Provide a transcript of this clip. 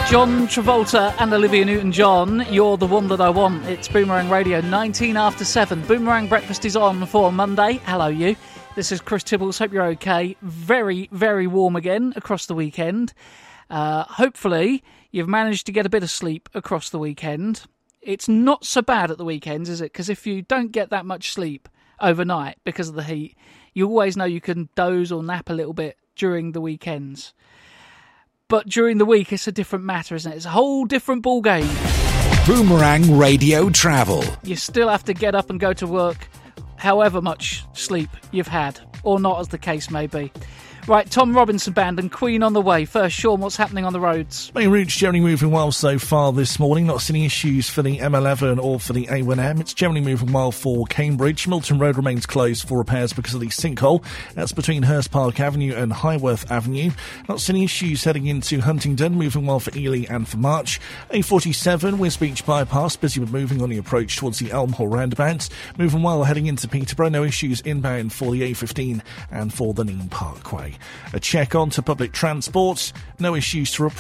John Travolta and Olivia Newton-John, You're the One That I Want. It's Boomerang Radio, 19 after 7. Boomerang Breakfast is on for Monday. Hello, you. This is Chris Tibbles. Hope you're okay. Very, very warm again across the weekend. Hopefully, you've managed to get a bit of sleep across the weekend. It's not so bad at the weekends, is it? Because if you don't get that much sleep overnight because of the heat, you always know you can doze or nap a little bit during the weekends. But during the week, it's a different matter, isn't it? It's a whole different ball game. Boomerang Radio Travel. You still have to get up and go to work, however much sleep you've had, or not, as the case may be. Right, Tom Robinson Band and Queen on the way. First, Sean, what's happening on the roads? Main routes generally moving well so far this morning. Not seeing issues for the M11 or for the A1M. It's generally moving well for Cambridge. Milton Road remains closed for repairs because of the sinkhole. That's between Hurst Park Avenue and Highworth Avenue. Not seeing issues heading into Huntingdon. Moving well for Ely and for March. A47, Wisbeach Bypass. Busy with moving on the approach towards the Elm Hall roundabout. Moving well heading into Peterborough. No issues inbound for the A15 and for the Neam Parkway. A check on to public transport. No issues to report.